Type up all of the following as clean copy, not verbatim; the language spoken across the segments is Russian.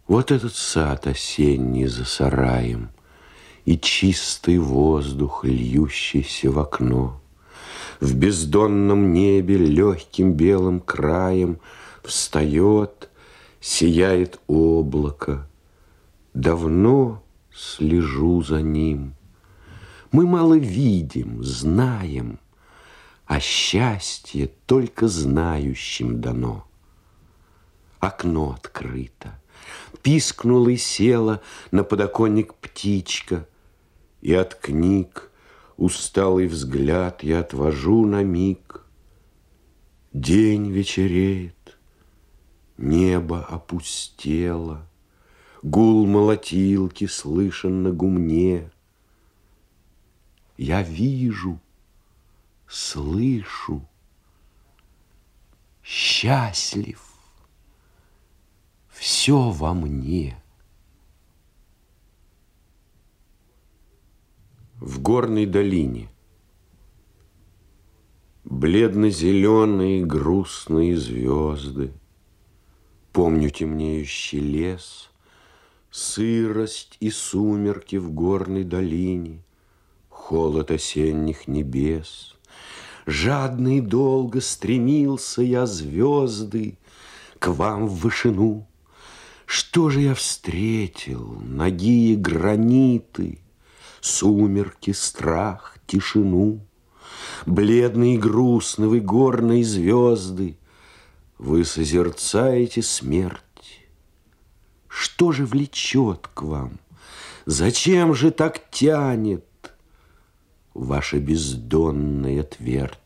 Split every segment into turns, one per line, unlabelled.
Вот этот сад осенний за сараем и чистый воздух, льющийся в окно. В бездонном небе легким белым краем встает, сияет облако. Давно слежу за ним. Мы мало видим, знаем, а счастье только знающим дано. Окно открыто, пискнула и села на подоконник птичка, и от книг усталый взгляд я отвожу на миг. День вечереет, небо опустело, гул молотилки слышен на гумне. Я вижу, слышу, счастлив, все во мне. В горной долине бледно-зеленые грустные звезды. Помню темнеющий лес, сырость и сумерки в горной долине, холод осенних небес. Жадно и долго стремился я, звезды, к вам в вышину. Что же я встретил? Нагие граниты, сумерки, страх, тишину. Бледные и грустные вы горные звезды, вы созерцаете смерть. Что же влечет к вам? Зачем же так тянет ваша бездонная твердь?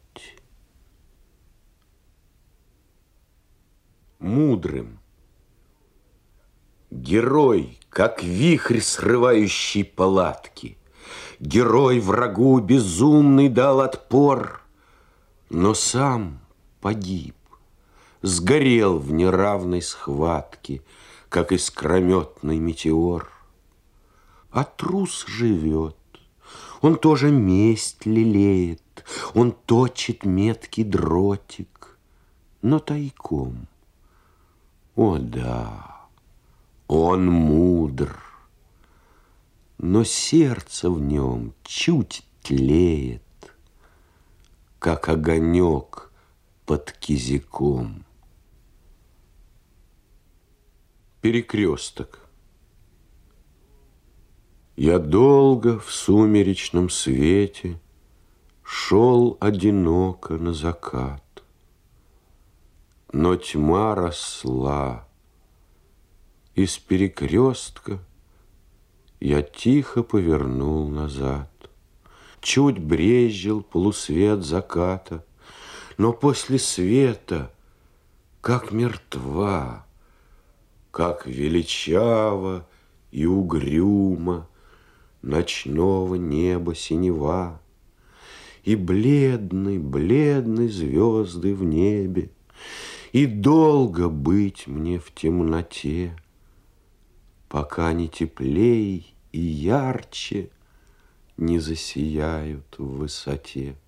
Мудрым герой, как вихрь, срывающий палатки, герой врагу безумный дал отпор, но сам погиб, сгорел в неравной схватке, как искрометный метеор. А трус живет, он тоже месть лелеет, он точит меткий дротик, но тайком. О да! Он мудр, но сердце в нем чуть тлеет, как огонек под кизиком. Перекресток. Я долго в сумеречном свете шел одиноко на закат, но тьма росла. Из перекрестка я тихо повернул назад. Чуть брезжил полусвет заката, но после света, как мертва, как величава и угрюма ночного неба синева, и бледной звезды в небе, и долго быть мне в темноте, пока не теплей и ярче не засияют в высоте.